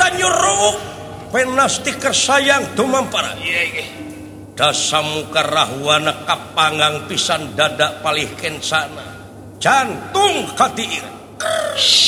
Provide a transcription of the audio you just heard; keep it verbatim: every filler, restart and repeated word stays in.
nyuruk penastikers sayang tumampara dasamuka rahwana kapangang pisan dada palih kensana jantung katiir